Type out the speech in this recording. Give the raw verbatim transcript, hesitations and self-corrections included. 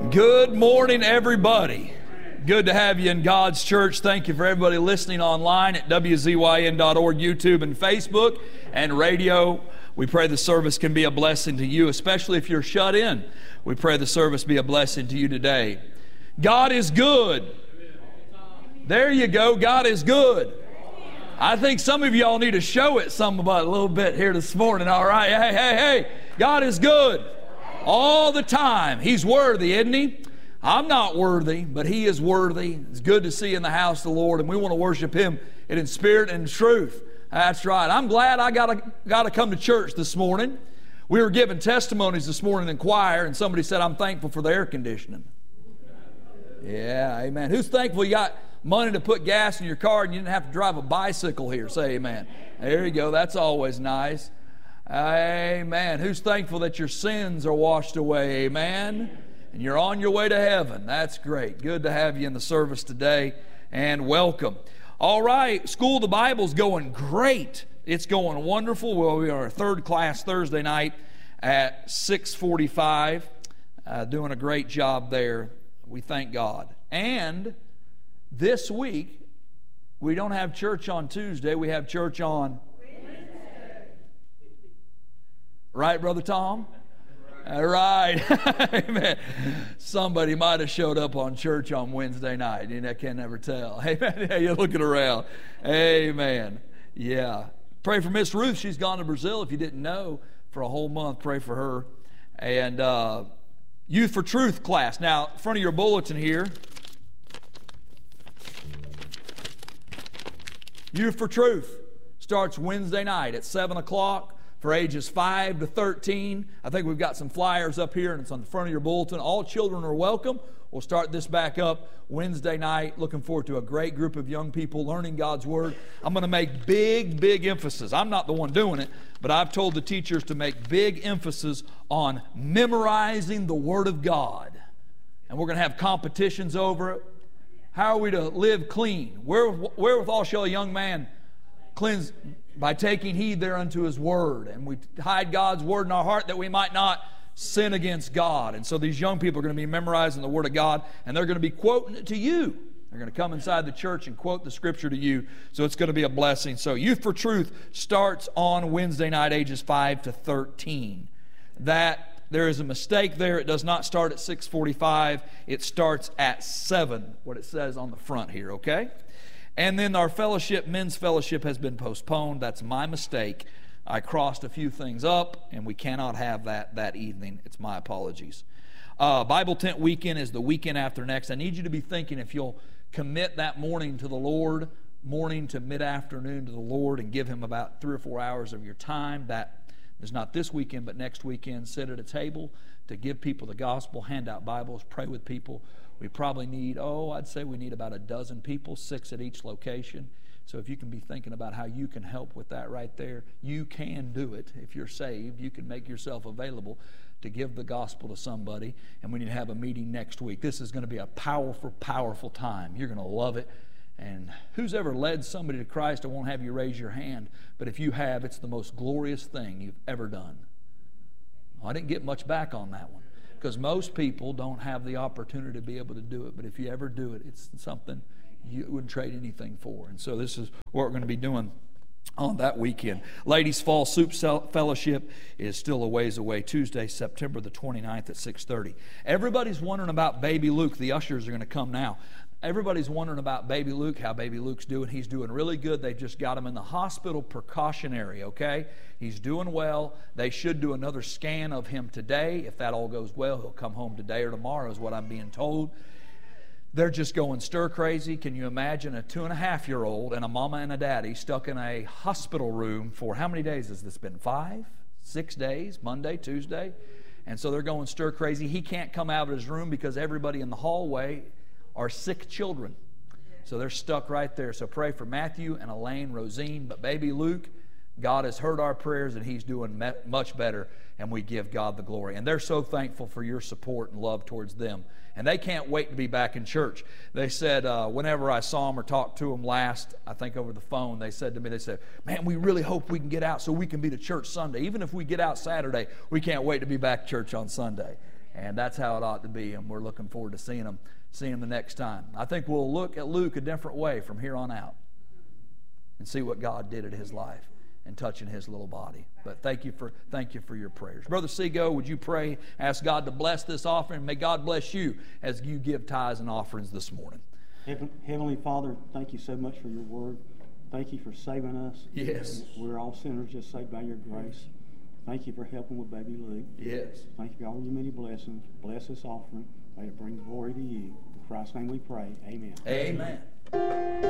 Good morning, everybody. Good to have you in God's church. Thank you for everybody listening online at W Z Y N dot org, YouTube and Facebook and radio. We pray the service can be a blessing to you, especially if you're shut in. We pray the service be a blessing to you today. God is good. There you go. God is good. I think some of y'all need to show it some about a little bit here this morning. All right. Hey, hey, hey. God is good all the time. He's worthy, isn't he? I'm not worthy, but he is worthy. It's good to see you in the house of the Lord, and we want to worship him in spirit and in truth. That's right. I'm glad I got to, got to come to church this morning. We were giving testimonies this morning in choir, and somebody said, I'm thankful for the air conditioning. Yeah, amen. Who's thankful you got money to put gas in your car and you didn't have to drive a bicycle here? Say amen. There you go. That's always nice. Amen. Who's thankful that your sins are washed away? Amen. And you're on your way to heaven. That's great. Good to have you in the service today, and welcome. All right, School of the Bible's going great. It's going wonderful. Well, we are our third class Thursday night at six forty-five. Uh, doing a great job there. We thank God. And this week, we don't have church on Tuesday. We have church on Wednesday. Right, Brother Tom? All right. Amen. Somebody might have showed up on church on Wednesday night. And I can never tell. Amen. Yeah, you're looking around. Amen. Yeah. Pray for Miss Ruth. She's gone to Brazil, if you didn't know, for a whole month. Pray for her. And uh, Youth for Truth class. Now, in front of your bulletin here, Youth for Truth starts Wednesday night at seven o'clock. For ages five to thirteen. I think we've got some flyers up here, and it's on the front of your bulletin. All children are welcome. We'll start this back up Wednesday night. Looking forward to a great group of young people learning God's Word. I'm going to make big, big emphasis. I'm not the one doing it, but I've told the teachers to make big emphasis on memorizing the Word of God. And we're going to have competitions over it. How are we to live clean? Where, wherewithal shall a young man cleanse? By taking heed thereunto his word. And we hide God's word in our heart that we might not sin against God. And so these young people are going to be memorizing the word of God, and they're going to be quoting it to you. They're going to come inside the church and quote the scripture to you. So it's going to be a blessing. So Youth for Truth starts on Wednesday night, ages five to thirteen. That there is a mistake there. It does not start at six forty-five. It starts at seven, what it says on the front here, okay? And then our fellowship, men's fellowship, has been postponed. That's my mistake. I crossed a few things up, and we cannot have that that evening. It's my apologies. Uh, Bible Tent Weekend is the weekend after next. I need you to be thinking, if you'll commit that morning to the Lord, morning to mid-afternoon to the Lord, and give Him about three or four hours of your time. That is not this weekend, but next weekend. Sit at a table to give people the gospel, hand out Bibles, pray with people. We probably need, oh, I'd say we need about a dozen people, six at each location. So if you can be thinking about how you can help with that right there, you can do it. If you're saved, you can make yourself available to give the gospel to somebody. And we need to have a meeting next week. This is going to be a powerful, powerful time. You're going to love it. And who's ever led somebody to Christ, I won't have you raise your hand. But if you have, it's the most glorious thing you've ever done. I didn't get much back on that one, because most people don't have the opportunity to be able to do it. But if you ever do it, it's something you wouldn't trade anything for. And so this is what we're going to be doing on that weekend. Ladies' Fall Soup Fellowship is still a ways away, Tuesday, September the twenty-ninth at six thirty. Everybody's wondering about baby Luke. The ushers are going to come now. Everybody's wondering about baby Luke, how baby Luke's doing. He's doing really good. They just got him in the hospital precautionary, okay? He's doing well. They should do another scan of him today. If that all goes well, he'll come home today or tomorrow is what I'm being told. They're just going stir crazy. Can you imagine a two and a half year old and a mama and a daddy stuck in a hospital room for how many days has this been? Five? Six days? Monday, Tuesday? And so they're going stir crazy. He can't come out of his room because everybody in the hallway are sick children. So they're stuck right there. So pray for Matthew and Elaine, Rosine. But baby Luke, God has heard our prayers, and he's doing much better, and we give God the glory. And they're so thankful for your support and love towards them. And they can't wait to be back in church. They said, uh, whenever I saw them or talked to them last, I think over the phone, they said to me, they said, man, we really hope we can get out so we can be to church Sunday. Even if we get out Saturday, we can't wait to be back to church on Sunday. And that's how it ought to be, and we're looking forward to seeing them, seeing them the next time. I think we'll look at Luke a different way from here on out and see what God did in his life and touching his little body. But thank you for thank you for your prayers. Brother Seago, would you pray, ask God to bless this offering? May God bless you as you give tithes and offerings this morning. Heavenly Father, thank you so much for your word. Thank you for saving us. Yes. We're all sinners just saved by your grace. Thank you for helping with baby Luke. Yes. Thank you for all your many blessings. Bless this offering. May it bring glory to you. In Christ's name we pray. Amen. Amen.